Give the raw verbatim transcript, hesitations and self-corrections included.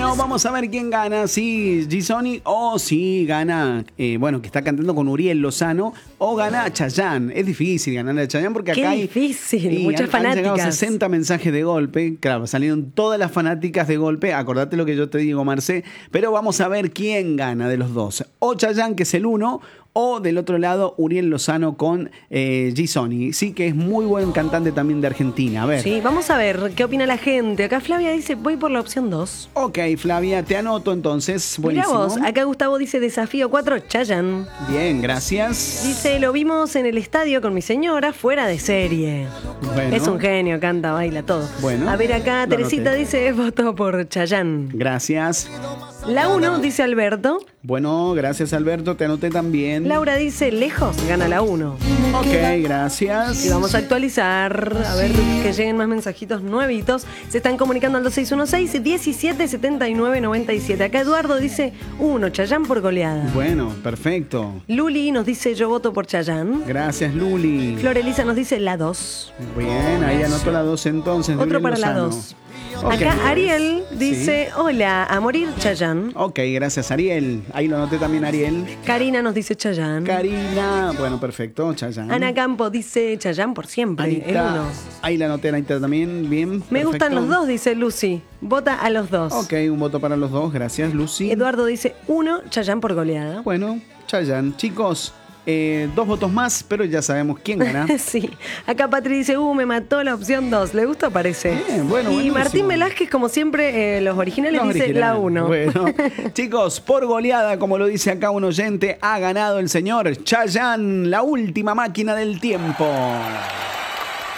Bueno, vamos a ver quién gana. Si Gisoni o si gana, eh, bueno, que está cantando con Uriel Lozano, o gana Chayanne. Es difícil ganar a Chayanne porque Qué acá hay... difícil, y muchas han, fanáticas. Han llegado sesenta mensajes de golpe. Claro, salieron todas las fanáticas de golpe. Acordate lo que yo te digo, Marcé. Pero vamos a ver quién gana de los dos. O Chayanne, que es el uno, o del otro lado, Uriel Lozano con eh, Gisoni. Sí, que es muy buen cantante también de Argentina. A ver. Sí, vamos a ver qué opina la gente. Acá Flavia dice, voy por la opción dos. Ok, Flavia, te anoto entonces. Mirá Buenísimo. vos, acá Gustavo dice desafío cuatro, Chayanne. Bien, gracias. Dice, lo vimos en el estadio con mi señora, fuera de serie. Bueno. Es un genio, canta, baila, todo. Bueno, a ver, acá lo Teresita anoté. dice, voto por Chayanne. Gracias. La uno, dice Alberto. Bueno, gracias Alberto, te anoté también. Laura dice, lejos, gana la uno. Ok, gracias. Y vamos a actualizar, a ver que lleguen más mensajitos nuevitos. Se están comunicando al dos seis uno seis, diecisiete setenta y nueve noventa y siete. Acá Eduardo dice uno, Chayanne por goleada. Bueno, perfecto. Luli nos dice yo voto por Chayanne. Gracias, Luli. Flor Elisa nos dice la dos. Bien, ahí anotó la dos entonces. de Otro Uriel para la Lozano. dos. Ok. Acá Ariel dice Sí. hola, a morir Chayanne. Ok, gracias, Ariel. Ahí lo anoté también, Ariel. Karina nos dice Chayanne. Karina, bueno, perfecto, Chayanne. Ana Campo dice Chayanne por siempre, el Anita, uno. ahí la anoté, Anita también, bien. Me perfecto. gustan los dos, dice Lucy. Vota a los dos. Ok, un voto para los dos, gracias, Lucy. Eduardo dice uno, Chayanne por goleada. Bueno, Chayanne. Chicos, eh, dos votos más, pero ya sabemos quién gana. Sí. Acá Patri dice, uh, me mató la opción dos. ¿Le gusta? Parece. Bien, bueno, y buenísimo. Martín Velázquez, como siempre, eh, los originales Los dice originales. la uno. Bueno, chicos, por goleada, como lo dice acá un oyente, ha ganado el señor Chayanne, la última máquina del tiempo.